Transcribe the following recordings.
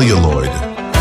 celluloid.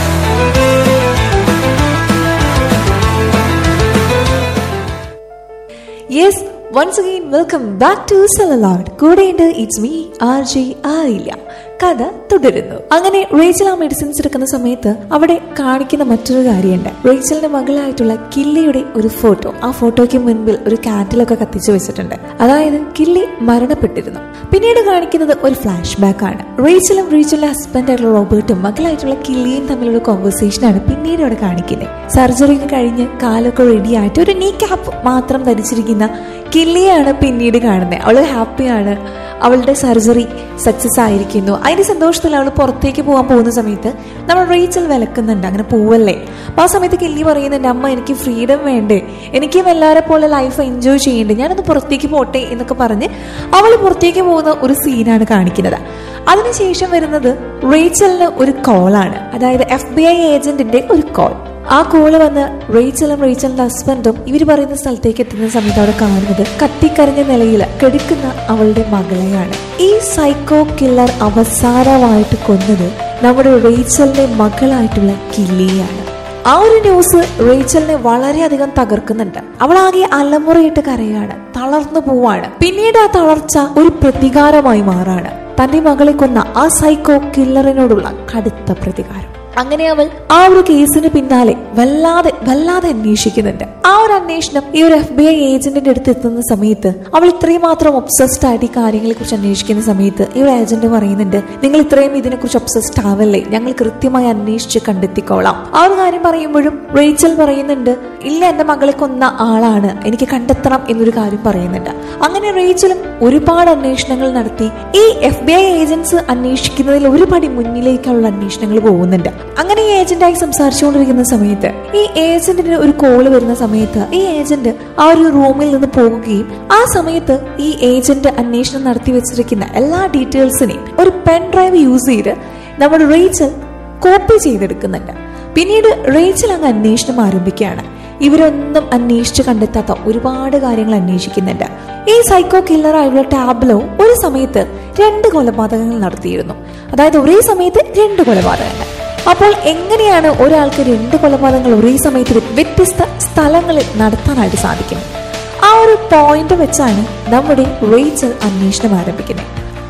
Yes, once again, welcome back to Celluloid. കൂടെയുണ്ട് it's me RJ ആയില്ല. കഥ തുടരുന്നു. അങ്ങനെ റേച്ചൽ ആ മെഡിസിൻസ് എടുക്കുന്ന സമയത്ത് അവിടെ കാണിക്കുന്ന മറ്റൊരു കാര്യമുണ്ട്. റേച്ചലിന്റെ മകളായിട്ടുള്ള കില്ലിയുടെ ഒരു ഫോട്ടോ. ആ ഫോട്ടോയ്ക്ക് മുൻപിൽ ഒരു കാൻഡിലൊക്കെ കത്തിച്ചു വെച്ചിട്ടുണ്ട്. അതായത് കില്ലി മരണപ്പെട്ടിരുന്നു. പിന്നീട് കാണിക്കുന്നത് ഒരു ഫ്ലാഷ് ബാക്ക് ആണ്. റേച്ചലും റേച്ചലിന്റെ ഹസ്ബൻഡായിട്ടുള്ള റോബർട്ടും മകളായിട്ടുള്ള കില്ലിയും തമ്മിലുള്ള കോൺവെർസേഷൻ ആണ് പിന്നീട് അവിടെ കാണിക്കുന്നത്. സർജറി കഴിഞ്ഞ് കാലൊക്കെ റെഡി ആയിട്ട് ഒരു നീ ക്യാപ്പ് മാത്രം ധരിച്ചിരിക്കുന്ന കില്ലിയാണ് പിന്നീട് കാണുന്നത്. അവള് ഹാപ്പിയാണ്, അവളുടെ സർജറി സക്സസ് ആയിരിക്കുന്നു. അതിന്റെ സന്തോഷത്തിൽ അവൾ പുറത്തേക്ക് പോകാൻ പോകുന്ന സമയത്ത് നമ്മൾ റേച്ചൽ വിലക്കുന്നുണ്ട്, അങ്ങനെ പോവല്ലേ. അപ്പൊ ആ സമയത്ത് കില്ലി പറയുന്നുണ്ട്, അമ്മ എനിക്ക് ഫ്രീഡം വേണ്ടേ, എനിക്കും എല്ലാവരെ പോലെ ലൈഫ് എൻജോയ് ചെയ്യണ്ടേ, ഞാനൊന്ന് പുറത്തേക്ക് പോട്ടെ എന്നൊക്കെ പറഞ്ഞ് അവൾ പുറത്തേക്ക് പോകുന്ന ഒരു സീനാണ് കാണിക്കുന്നത്. അതിനുശേഷം വരുന്നത് റേച്ചലിന് ഒരു കോളാണ്, അതായത് FBI ഏജന്റിന്റെ ഒരു കോൾ. ആ കോള് വന്ന് റേച്ചലും റേച്ചലിന്റെ ഹസ്ബൻഡും ഇവർ പറയുന്ന സ്ഥലത്തേക്ക് എത്തുന്ന സമയത്ത് അവിടെ കാണുന്നത് കത്തിക്കരഞ്ഞ നിലയിൽ കിടക്കുന്ന അവളുടെ മകളെയാണ്. ഈ സൈക്കോ കില്ലർ അവസാനമായിട്ട് കൊന്നത് നമ്മുടെ റേച്ചലിന്റെ മകളായിട്ടുള്ള കില്ലിയാണ്. ആ ഒരു ന്യൂസ് റേച്ചലിനെ വളരെയധികം തകർക്കുന്നുണ്ട്. അവളാകെ അലമുറയിട്ട് കരയാണ്, തളർന്നു പോവാണ്. പിന്നീട് ആ തളർച്ച ഒരു പ്രതികാരമായി മാറാണ്, തന്റെ മകളെ കൊന്ന ആ സൈക്കോ കില്ലറിനോടുള്ള കടുത്ത പ്രതികാരം. അങ്ങനെ അവൾ ആ ഒരു കേസിന് പിന്നാലെ വല്ലാതെ അന്വേഷിക്കുന്നുണ്ട്. ആ ഒരു അന്വേഷണം ഈ ഒരു FBI ഏജന്റിന്റെ അടുത്ത് എത്തുന്ന സമയത്ത് അവൾ ഇത്രയും മാത്രം ഒബ്സസ്ഡ് ആയിട്ട് ഈ കാര്യങ്ങളെ കുറിച്ച് അന്വേഷിക്കുന്ന സമയത്ത് ഈ ഒരു ഏജന്റ് പറയുന്നുണ്ട്, നിങ്ങൾ ഇത്രയും ഇതിനെക്കുറിച്ച് ഒബ്സസ്ഡ് ആവല്ലേ, ഞങ്ങൾ കൃത്യമായി അന്വേഷിച്ച് കണ്ടെത്തിക്കോളാം. ആ ഒരു കാര്യം പറയുമ്പോഴും റേച്ചൽ പറയുന്നുണ്ട്, ഇല്ല, എന്റെ മകളെ കൊന്ന ആളാണ്, എനിക്ക് കണ്ടെത്തണം എന്നൊരു കാര്യം പറയുന്നുണ്ട്. അങ്ങനെ റേച്ചലും ഒരുപാട് അന്വേഷണങ്ങൾ നടത്തി ഈ FBI ഏജൻസ് അന്വേഷിക്കുന്നതിൽ ഒരു പടി മുന്നിലേക്കുള്ള അന്വേഷണങ്ങൾ പോകുന്നുണ്ട്. അങ്ങനെ ഈ ഏജന്റായി സംസാരിച്ചുകൊണ്ടിരിക്കുന്ന സമയത്ത് ഈ ഏജന്റിന് ഒരു കോള് വരുന്ന സമയത്ത് ഈ ഏജന്റ് ആ ഒരു റൂമിൽ നിന്ന് പോകുകയും ആ സമയത്ത് ഈ ഏജന്റ് അന്വേഷണം നടത്തി വെച്ചിരിക്കുന്ന എല്ലാ ഡീറ്റെയിൽസിനെയും ഒരു പെൻ ഡ്രൈവ് യൂസ് ചെയ്ത് നമ്മുടെ റേച്ചൽ കോപ്പി ചെയ്തെടുക്കുന്നുണ്ട്. പിന്നീട് റേച്ചൽ അങ്ങ് അന്വേഷണം ആരംഭിക്കുകയാണ്. ഇവരൊന്നും അന്വേഷിച്ച് കണ്ടെത്താത്ത ഒരുപാട് കാര്യങ്ങൾ അന്വേഷിക്കുന്നുണ്ട്. ഈ സൈക്കോ കില്ലർ ആയിട്ടുള്ള ടാബ്ലോ ഒരു സമയത്ത് 2 കൊലപാതകങ്ങൾ നടത്തിയിരുന്നു, അതായത് ഒരേ സമയത്ത് 2 കൊലപാതകങ്ങൾ. അപ്പോൾ എങ്ങനെയാണ് ഒരാൾക്ക് 2 കൊലപാതകങ്ങൾ ഒരേ സമയത്ത് വ്യത്യസ്ത സ്ഥലങ്ങളിൽ നടത്താനായിട്ട് സാധിക്കും? ആ ഒരു പോയിന്റ് വെച്ചാണ് നമ്മുടെ റേച്ചൽ അന്വേഷണം ആരംഭിക്കുന്നത്.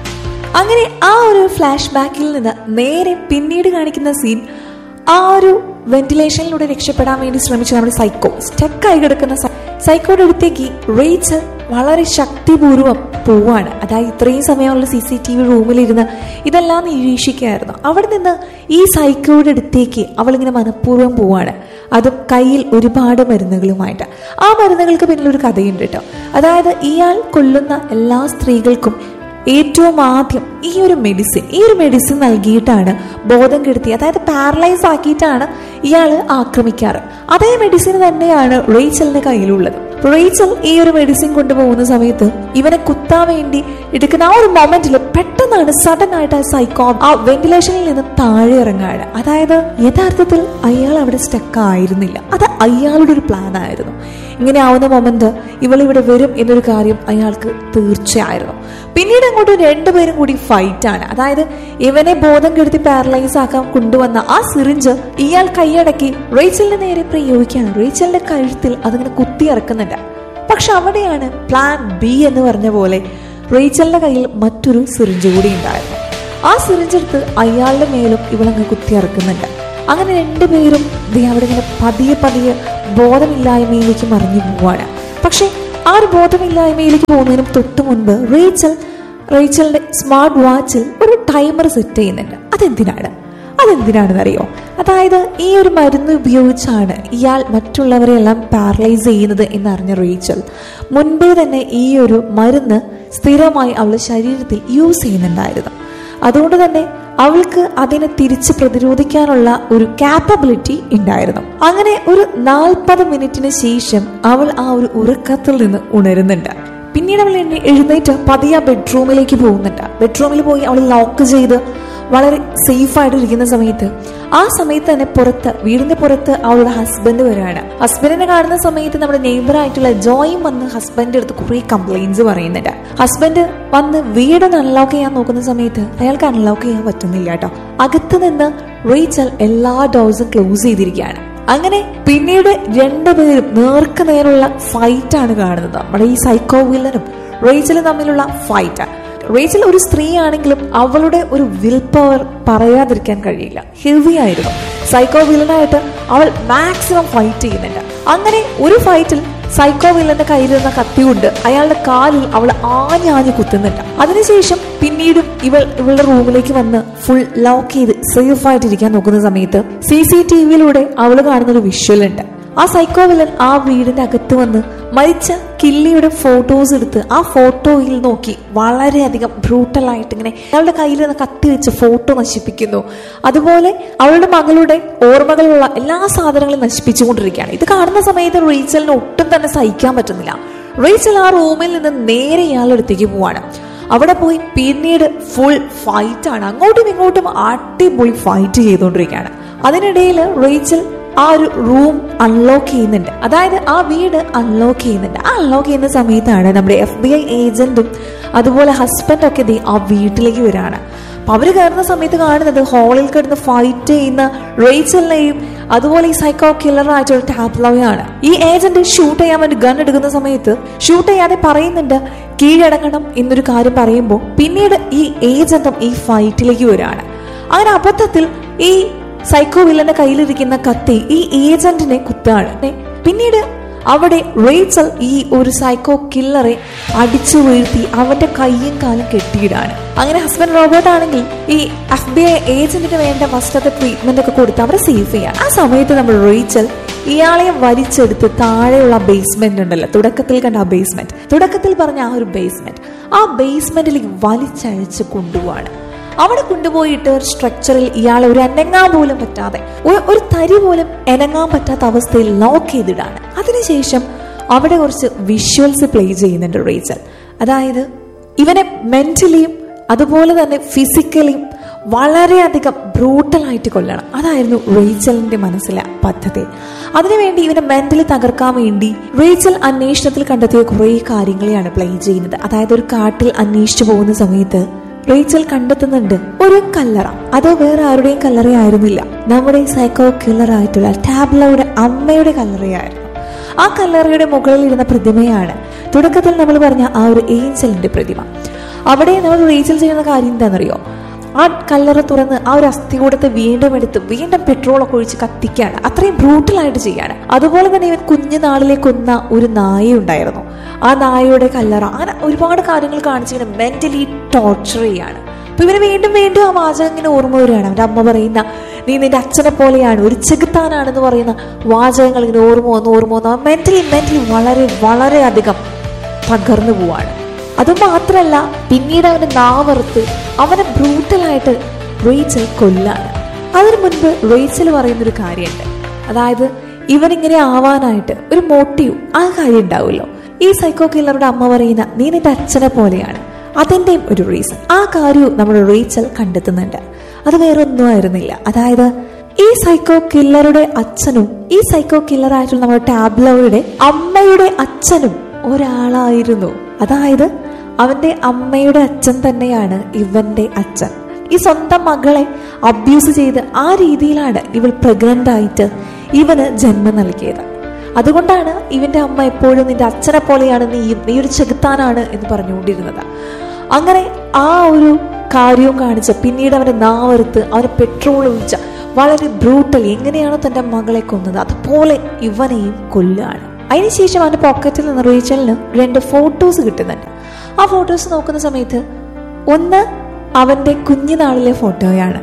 അങ്ങനെ ആ ഒരു ഫ്ലാഷ് ബാക്കിൽ നിന്ന് നേരെ പിന്നീട് കാണിക്കുന്ന സീൻ, ആ ഒരു വെന്റിലേഷനിലൂടെ രക്ഷപ്പെടാൻ വേണ്ടി ശ്രമിച്ച നമ്മുടെ സൈക്കോ സ്റ്റക്കായി കിടക്കുന്ന സൈക്കോയുടെ അടുത്തേക്ക് റേച്ചൽ വളരെ ശക്തിപൂർവ്വം പോവാണ്. അതായത് ഇത്രയും സമയമുള്ള CCTV റൂമിലിരുന്ന് ഇതെല്ലാം നിരീക്ഷിക്കുകയായിരുന്നു. അവിടെ നിന്ന് ഈ സൈക്കോയുടെ അടുത്തേക്ക് അവളിങ്ങനെ മനഃപൂർവ്വം പോവാണ്, അതും കയ്യിൽ ഒരുപാട് മരുന്നുകളുമായിട്ട്. ആ മരുന്നുകൾക്ക് പിന്നിലൊരു കഥയുണ്ട് കേട്ടോ. അതായത് ഇയാൾ കൊല്ലുന്ന എല്ലാ സ്ത്രീകൾക്കും ഏറ്റവും ആദ്യം ഈ ഒരു മെഡിസിൻ നൽകിയിട്ടാണ് ബോധം കെടുത്തി, അതായത് പാരലൈസ് ആക്കിയിട്ടാണ് ഇയാൾ ആക്രമിക്കാറ്. അതേ മെഡിസിൻ തന്നെയാണ് റേച്ചലിന്റെ കയ്യിലുള്ളത്. റേച്ചൽ ഈ ഒരു മെഡിസിൻ കൊണ്ടുപോകുന്ന സമയത്ത് ഇവനെ കുത്താൻ വേണ്ടി എടുക്കുന്ന ആ ഒരു മൊമെന്റിൽ പെട്ടെന്നാണ് സഡൻ ആയിട്ട് ആ സൈക്കോ ആ വെന്റിലേഷനിൽ നിന്ന് താഴെ ഇറങ്ങാണ്. അതായത് യഥാർത്ഥത്തിൽ അയാൾ അവിടെ സ്റ്റക്ക് ആയിരുന്നില്ല, അത് അയാളുടെ ഒരു പ്ലാൻ ആയിരുന്നു. ഇങ്ങനെ ആവുന്ന മൊമെന്റ് ഇവളിവിടെ വരും എന്നൊരു കാര്യം അയാൾക്ക് തീർച്ചയായിരുന്നു. പിന്നീട് അങ്ങോട്ട് 2 പേരും കൂടി ഫൈറ്റ് ആണ്. അതായത് ഇവനെ ബോധം കെടുത്തി പാരലൈസ് ആക്കാൻ കൊണ്ടുവന്ന ആ സിറിഞ്ച് ഇയാൾ കൈയടക്കി റേച്ചലിന്റെ നേരെ പ്രയോഗിക്കുകയാണ്. റേച്ചലിന്റെ കഴുത്തിൽ അതിങ്ങനെ കുത്തി ഇറക്കുന്നുണ്ട്. പക്ഷെ അവിടെയാണ് പ്ലാൻ B എന്ന് പറഞ്ഞ പോലെ റേച്ചലിന്റെ കയ്യിൽ മറ്റൊരു സിറിഞ്ച് കൂടി ഉണ്ടായിരുന്നു. ആ സിറിഞ്ച് എടുത്ത് അയാളുടെ മേലും ഇവളങ്ങ് കുത്തി ഇറക്കുന്നുണ്ട്. അങ്ങനെ 2 പേരും അവിടെ ഇങ്ങനെ പതിയെ ബോധമില്ലായ്മയിലേക്ക് മറിഞ്ഞു പോവാണ്. പക്ഷെ ആ ഒരു ബോധമില്ലായ്മയിലേക്ക് പോകുന്നതിനും തൊട്ട് മുൻപ് റേച്ചലിന്റെ സ്മാർട്ട് വാച്ചിൽ ഒരു ടൈമർ സെറ്റ് ചെയ്യുന്നുണ്ട്. അതെന്തിനാണെന്നറിയോ? അതായത് ഈ ഒരു മരുന്ന് ഉപയോഗിച്ചാണ് ഇയാൾ മറ്റുള്ളവരെ എല്ലാം പാരലൈസ് ചെയ്യുന്നത് എന്നറിഞ്ഞ റേച്ചൽ മുൻപേ തന്നെ ഈ ഒരു മരുന്ന് സ്ഥിരമായി അവളുടെ ശരീരത്തിൽ യൂസ് ചെയ്യുന്നുണ്ടായിരുന്നു. അതുകൊണ്ട് തന്നെ അവൾക്ക് അതിനെ തിരിച്ച് പ്രതിരോധിക്കാനുള്ള ഒരു കാപ്പബിലിറ്റി ഉണ്ടായിരുന്നു. അങ്ങനെ ഒരു 40 മിനിറ്റിന് ശേഷം അവൾ ആ ഒരു ഉറക്കത്തിൽ നിന്ന് ഉണരുന്നുണ്ട്. പിന്നീട് അവൾ എഴുന്നേറ്റ് പതിയെ ബെഡ്റൂമിലേക്ക് പോകുന്നുണ്ട്. ബെഡ്റൂമിൽ പോയി അവൾ ലോക്ക് ചെയ്ത് വളരെ സേഫ് ആയിട്ട് ഇരിക്കുന്ന സമയത്ത് ആ സമയത്ത് തന്നെ വീടിന്റെ പുറത്ത് അവളുടെ ഹസ്ബൻഡ് വരികയാണ്. ഹസ്ബൻഡിനെ കാണുന്ന സമയത്ത് നമ്മുടെ നെയ്ബർ ആയിട്ടുള്ള ജോയും വന്ന് ഹസ്ബൻഡിന്റെ അടുത്ത് കുറെ കംപ്ലൈന്റ്സ് പറയുന്നുണ്ട്. ഹസ്ബൻഡ് വന്ന് വീടൊന്ന് അൺലോക്ക് ചെയ്യാൻ നോക്കുന്ന സമയത്ത് അയാൾക്ക് അൺലോക്ക് ചെയ്യാൻ പറ്റുന്നില്ല കേട്ടോ. അകത്ത് നിന്ന് റേച്ചൽ എല്ലാ ഡോർസും ക്ലോസ് ചെയ്തിരിക്കുകയാണ്. അങ്ങനെ പിന്നീട് രണ്ടുപേരും നേർക്ക് നേരുള്ള ഫൈറ്റ് ആണ് കാണുന്നത്. നമ്മുടെ ഈ സൈക്കോ വില്ലനും റേച്ചലും തമ്മിലുള്ള ഫൈറ്റ്. റേച്ചൽ ഒരു സ്ത്രീ ആണെങ്കിലും അവളുടെ ഒരു വിൽ പവർ പറയാതിരിക്കാൻ കഴിയില്ല. ഹെവി ആയിരുന്നു. സൈക്കോ വില്ലനായിട്ട് അവൾ മാക്സിമം ഫൈറ്റ് ചെയ്യുന്നുണ്ട്. അങ്ങനെ ഒരു ഫൈറ്റിൽ സൈക്കോ വില്ലന്റെ കയ്യിലിരുന്ന കത്തി കൊണ്ട് അയാളുടെ കാലിൽ അവൾ ആഞ്ഞാഞ്ഞ് കുത്തുന്നുണ്ട്. അതിനുശേഷം പിന്നീടും ഇവളുടെ റൂമിലേക്ക് വന്ന് ഫുൾ ലോക്ക് ചെയ്ത് സേഫ് ആയിട്ടിരിക്കാൻ നോക്കുന്ന സമയത്ത് CCTVയിലൂടെ അവൾ കാണുന്ന ഒരു വിഷ്വൽ ഉണ്ട്. ആ സൈക്കോ വില്ലൻ ആ വീടിന്റെ അകത്ത് വന്ന് മരിച്ച കില്ലിയുടെ ഫോട്ടോസ് എടുത്ത് ആ ഫോട്ടോയിൽ നോക്കി വളരെയധികം ബ്രൂട്ടലായിട്ട് ഇങ്ങനെ അവളുടെ കയ്യിൽ നിന്ന് കത്തി വെച്ച് ഫോട്ടോ നശിപ്പിക്കുന്നു. അതുപോലെ അവളുടെ മകളുടെ ഓർമ്മകളുള്ള എല്ലാ സാധനങ്ങളും നശിപ്പിച്ചുകൊണ്ടിരിക്കുകയാണ്. ഇത് കാണുന്ന സമയത്ത് റേച്ചലിന് ഒട്ടും തന്നെ സഹിക്കാൻ പറ്റുന്നില്ല. റേച്ചൽ ആ റൂമിൽ നിന്ന് നേരെ ഇയാളുടെ അടുത്തേക്ക് പോവാണ്. അവിടെ പോയി പിന്നീട് ഫുൾ ഫൈറ്റ് ആണ്. അങ്ങോട്ടും ഇങ്ങോട്ടും അടിപൊളി ഫൈറ്റ് ചെയ്തുകൊണ്ടിരിക്കുകയാണ്. അതിനിടയിൽ റേച്ചൽ ആ ഒരു റൂം അൺലോക്ക് ചെയ്യുന്നുണ്ട്. അതായത് ആ വീട് അൺലോക്ക് ചെയ്യുന്നുണ്ട്. ആ അൺലോക്ക് ചെയ്യുന്ന സമയത്താണ് നമ്മുടെ FBI ഏജന്റും അതുപോലെ ഹസ്ബൻഡൊക്കെ ആ വീട്ടിലേക്ക് വരികയാണ്. അപ്പൊ അവര് കയറുന്ന സമയത്ത് കാണുന്നത് ഹാളിൽ കിടന്ന് ഫൈറ്റ് ചെയ്യുന്ന റേച്ചലിനെയും അതുപോലെ ഈ സൈക്കോ കില്ലറായിട്ടുള്ള ടാബ്ലോയാണ്. ഈ ഏജന്റ് ഷൂട്ട് ചെയ്യാൻ വേണ്ടി ഗൺ എടുക്കുന്ന സമയത്ത് ഷൂട്ട് ചെയ്യാതെ പറയുന്നുണ്ട് കീഴടങ്ങണം എന്നൊരു കാര്യം പറയുമ്പോൾ പിന്നീട് ഈ ഏജന്റും ഈ ഫൈറ്റിലേക്ക് വരികയാണ്. അങ്ങനെ അബദ്ധത്തിൽ ഈ സൈക്കോ വില്ലന്റെ കയ്യിലിരിക്കുന്ന കത്തി ഈ ഏജന്റിനെ കുത്താണ്. പിന്നീട് അവിടെ റേച്ചൽ ഈ ഒരു സൈക്കോ കില്ലറെ അടിച്ചു വീഴ്ത്തി അവന്റെ കൈയും കാലും കെട്ടിയിടാണ്. അങ്ങനെ ഹസ്ബൻഡ് റോബർട്ട് ആണെങ്കിൽ ഈ FBI ഏജന്റിന് വേണ്ട ഫസ്റ്റത്തെ ട്രീറ്റ്മെന്റ് ഒക്കെ കൊടുത്ത് അവരെ സേഫ് ചെയ്യാൻ. ആ സമയത്ത് നമ്മൾ റേച്ചൽ ഇയാളെ വലിച്ചെടുത്ത് താഴെയുള്ള ബേസ്മെന്റ് ഉണ്ടല്ലോ, തുടക്കത്തിൽ കണ്ട ആ ബേസ്മെന്റ്, തുടക്കത്തിൽ പറഞ്ഞ ആ ഒരു ബേസ്മെന്റ്, ആ ബേസ്മെന്റിലേക്ക് വലിച്ചഴിച്ച് കൊണ്ടുപോവാണ്. അവിടെ കൊണ്ടുപോയിട്ട് ഒരു സ്ട്രക്ചറിൽ ഇയാളെ ഒരു അനങ്ങാൻ പോലും പറ്റാതെ, ഒരു തരി പോലും അനങ്ങാൻ പറ്റാത്ത അവസ്ഥയിൽ ലോക്ക് ചെയ്തിടാണ്. അതിനുശേഷം അവിടെ കുറച്ച് വിഷ്വൽസ് പ്ലേ ചെയ്യുന്നുണ്ട് റേച്ചൽ. അതായത് ഇവനെ മെന്റലിയും അതുപോലെ തന്നെ ഫിസിക്കലിയും വളരെയധികം ബ്രൂട്ടലായിട്ട് കൊല്ലണം. അതായിരുന്നു റേച്ചലിന്റെ മനസ്സിലെ പദ്ധതി. അതിനുവേണ്ടി ഇവനെ മെന്റലി തകർക്കാൻ വേണ്ടി റേച്ചൽ അന്വേഷണത്തിൽ കണ്ടെത്തിയ കുറെ കാര്യങ്ങളെയാണ് പ്ലേ ചെയ്യുന്നത്. അതായത് ഒരു കാട്ടിൽ അന്വേഷിച്ചു പോകുന്ന സമയത്ത് റേച്ചൽ കണ്ടെത്തുന്നുണ്ട് ഒരു കല്ലറ. അത് വേറെ ആരുടെയും കല്ലറയായിരുന്നില്ല, നമ്മുടെ സൈക്കോ കില്ലറായിട്ടുള്ള ടാബ്ലോയുടെ അമ്മയുടെ കല്ലറയായിരുന്നു. ആ കല്ലറയുടെ മുകളിൽ ഇരുന്ന പ്രതിമയാണ് തുടക്കത്തിൽ നമ്മൾ പറഞ്ഞ ആ ഒരു ഏഞ്ചലിന്റെ പ്രതിമ. അവിടെ നമ്മൾ റേച്ചൽ ചെയ്യുന്ന കാര്യം എന്താണെന്നറിയോ? ആ കല്ലറ തുറന്ന് ആ ഒരു അസ്ഥികൂടത്തെ വീണ്ടും എടുത്ത് വീണ്ടും പെട്രോളൊക്കെ ഒഴിച്ച് കത്തിക്കാണ്. അത്രയും ബ്രൂട്ടലായിട്ട് ചെയ്യാണ്. അതുപോലെ തന്നെ ഇവൻ കുഞ്ഞുനാളിലെ കൊന്ന ഒരു നായ ഉണ്ടായിരുന്നു. ആ നായയുടെ കല്ലറ, അങ്ങനെ ഒരുപാട് കാര്യങ്ങൾ കാണിച്ചിങ്ങനെ മെന്റലി ടോർച്ചർ ചെയ്യാണ്. അപ്പൊ ഇവന് വീണ്ടും വീണ്ടും ആ വാചകം ഇങ്ങനെ ഓർമ്മ വരികയാണ്. അവന്റെ അമ്മ പറയുന്ന നീ നിന്റെ അച്ഛനെ പോലെയാണ്, ഒരു ചെകുത്താനാണെന്ന് പറയുന്ന വാചകങ്ങൾ ഇങ്ങനെ ഓർമ്മ വന്ന് മെന്റലി വളരെ വളരെ അധികം തകർന്നു പോവാണ്. അതുമാത്രല്ല പിന്നീട് അവന്റെ നാവറുത്ത് അവനെ ബ്രൂട്ടലായിട്ട് റേച്ചൽ കൊല്ലാണ്. അതിനു മുൻപ് റേച്ചൽ പറയുന്നൊരു കാര്യമുണ്ട്. അതായത് ഇവനിങ്ങനെ ആവാനായിട്ട് ഒരു മോട്ടീവ്, ആ കാര്യം ഉണ്ടാവുമല്ലോ. ഈ സൈക്കോ കില്ലറുടെ അമ്മ പറയുന്ന നീ നിന്റെ അച്ഛനെ പോലെയാണ്, അതിന്റെയും ഒരു റീസൺ, ആ കാര്യവും നമ്മുടെ റേച്ചൽ കണ്ടെത്തുന്നുണ്ട്. അത് വേറൊന്നും ആയിരുന്നില്ല. അതായത് ഈ സൈക്കോ കില്ലറുടെ അച്ഛനും ഈ സൈക്കോ കില്ലറായിട്ടുള്ള നമ്മുടെ ടാബ്ലോയുടെ അമ്മയുടെ അച്ഛനും ഒരാളായിരുന്നു. അതായത് അവന്റെ അമ്മയുടെ അച്ഛൻ തന്നെയാണ് ഇവന്റെ അച്ഛൻ. ഈ സ്വന്തം മകളെ അബ്യൂസ് ചെയ്ത് ആ രീതിയിലാണ് ഇവൾ പ്രഗ്നന്റ് ആയിട്ട് ഇവന് ജന്മം നൽകിയത്. അതുകൊണ്ടാണ് ഇവന്റെ അമ്മ എപ്പോഴും നിന്റെ അച്ഛനെ പോലെയാണ്, നീ ഒരു ചെകുത്താനാണ് എന്ന് പറഞ്ഞുകൊണ്ടിരുന്നത്. അങ്ങനെ ആ ഒരു കാര്യവും കാണിച്ച് പിന്നീട് അവന്റെ നാവറുത്ത് അവനെ പെട്രോൾ ഒഴിച്ച വളരെ ബ്രൂട്ടലി എങ്ങനെയാണോ തന്റെ മകളെ കൊന്നത് അതുപോലെ ഇവനെയും കൊല്ലുകയാണ്. അതിനുശേഷം അവന്റെ പോക്കറ്റിൽ നിന്ന് റേച്ചലിന് 2 ഫോട്ടോസ് കിട്ടുന്നുണ്ട്. ആ ഫോട്ടോസ് നോക്കുന്ന സമയത്ത് ഒന്ന് അവന്റെ കുഞ്ഞുനാളിലെ ഫോട്ടോയാണ്,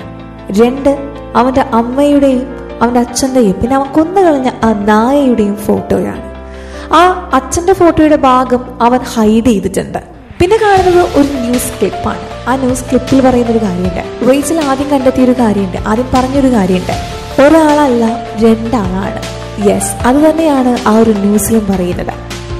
2 അവന്റെ അമ്മയുടെയും അവന്റെ അച്ഛന്റെയും പിന്നെ അവൻ കൊന്നുകളഞ്ഞ ആ നായയുടെയും ഫോട്ടോയാണ്. ആ അച്ഛന്റെ ഫോട്ടോയുടെ ഭാഗം അവൻ ഹൈഡ് ചെയ്തിട്ടുണ്ട്. പിന്നെ കാണുന്നത് ഒരു ന്യൂസ് ക്ലിപ്പാണ്. ആ ന്യൂസ് ക്ലിപ്പിൽ പറയുന്നൊരു കാര്യമുണ്ട്. റേച്ചൽ ആദ്യം കണ്ടെത്തിയൊരു കാര്യമുണ്ട്, ആദ്യം പറഞ്ഞൊരു കാര്യമുണ്ട്. ഒരാളല്ല 2 ആളാണ്. യെസ്, അത് തന്നെയാണ് ആ ഒരു ന്യൂസിലും പറയുന്നത്.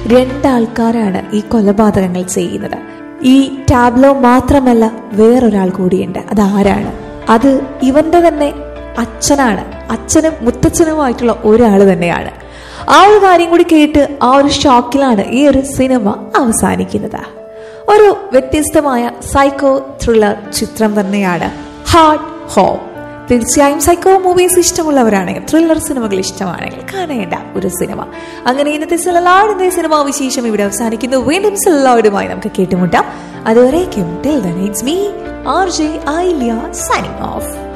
2 ആൾക്കാരാണ് ഈ കൊലപാതകങ്ങൾ ചെയ്യുന്നത്. ഈ ടാബ്ലോ മാത്രമല്ല വേറൊരാൾ കൂടിയുണ്ട്. അതാരാണ്? അത് ഇവന്റെ തന്നെ അച്ഛനാണ്, അച്ഛനും മുത്തച്ഛനുമായിട്ടുള്ള ഒരാൾ തന്നെയാണ്. ആ ഒരു കാര്യം കൂടി കേട്ട് ആ ഒരു ഷോക്കിലാണ് ഈ ഒരു സിനിമ അവസാനിക്കുന്നത്. ഒരു വ്യത്യസ്തമായ സൈക്കോ ത്രില്ലർ ചിത്രം തന്നെയാണ് ഹാർട്ട് ഹോം. തീർച്ചയായും സൈക്കോ മൂവീസ് ഇഷ്ടമുള്ളവരാണെങ്കിൽ, ത്രില്ലർ സിനിമകൾ ഇഷ്ടമാണെങ്കിൽ കാണേണ്ട ഒരു സിനിമ. അങ്ങനെ ഇന്നത്തെ സെലലോയിഡിന്റെ സിനിമാ വിശേഷം ഇവിടെ അവസാനിക്കുന്നു. വീണ്ടും സെലലോയിഡുമായി നമുക്ക് കേട്ടുമുട്ടാം. അതുവരേക്കും till then it's me RJ Ailya signing off.